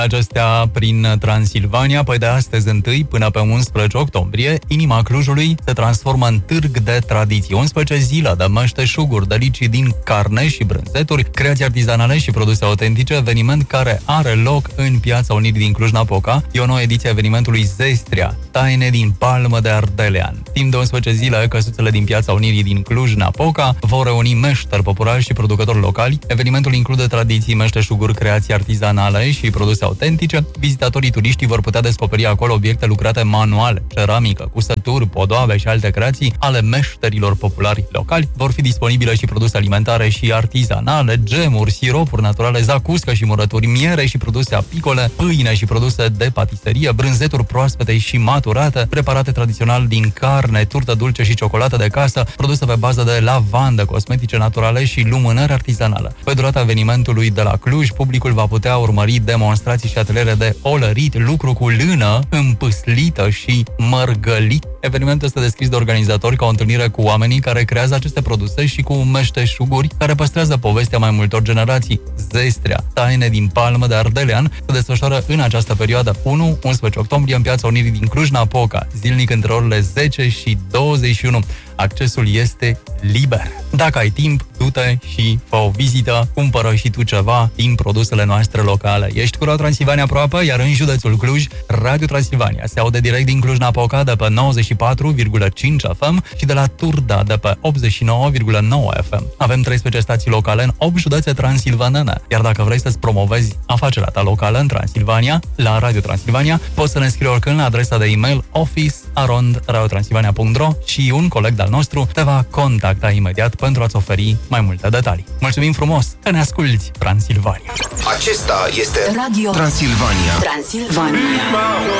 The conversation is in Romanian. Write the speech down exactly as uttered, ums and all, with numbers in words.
Acestea prin Transilvania. Păi de astăzi întâi până pe unsprezece octombrie, inima Clujului se transformă în târg de tradiții. unsprezece zile de meșteșuguri, delicii din carne și brânzeturi, creații artizanale și produse autentice, eveniment care are loc în Piața Unirii din Cluj-Napoca. E o nouă ediție a evenimentului Zestria, taine din palmă de ardelean. Timp de unsprezece zile, căsuțele din Piața Unirii din Cluj-Napoca vor reuni meșteri populari și producători locali. Evenimentul include tradiții, meșteșuguri, creații artizanale și produse autentice. Vizitatorii turiștii vor putea descoperi acolo obiecte lucrate manual, ceramică, cusături, podoabe și alte creații ale meșterilor populari locali. Vor fi disponibile și produse alimentare și artizanale, gemuri, siropuri naturale, zacuscă și murături, miere și produse apicole, pâine și produse de patiserie, brânzeturi proaspete și maturate, preparate tradițional din carne, turtă dulce și ciocolată de casă, produse pe bază de lavandă, cosmetice naturale și lumânări artizanale. Pe durata evenimentului de la Cluj, publicul va putea urmări demonstrații și ateliere de olărit, lucru cu lână împâslită și mărgălit. Evenimentul este descris de organizatori ca o întâlnire cu oamenii care creează aceste produse și cu meșteșuguri care păstrează povestea mai multor generații. Zestria, taine din palmă de ardelean, se desfășoară în această perioadă unu unsprezece octombrie în Piața Unirii din Cluj-Napoca, zilnic între orele zece și douăzeci și unu. Accesul este liber. Dacă ai timp, du-te și fă o vizită, cumpără și tu ceva din produsele noastre locale. Ești cu Radio Transilvania aproape, iar în județul Cluj, Radio Transilvania se aude direct din Cluj-Napoca de pe nouăzeci și patru virgulă cinci F M și de la Turda de pe optzeci și nouă virgulă nouă F M. Avem treisprezece stații locale în opt județe transilvanene, iar dacă vrei să-ți promovezi afacerea ta locală în Transilvania, la Radio Transilvania, poți să ne scrii oricând la adresa de e-mail office arond radio transilvania punct ro și un coleg de-al nostru te va contacta imediat pentru a-ți oferi mai multe detalii. Mulțumim frumos că ne asculti, Transilvania! Acesta este Radio Transilvania. Transilvania.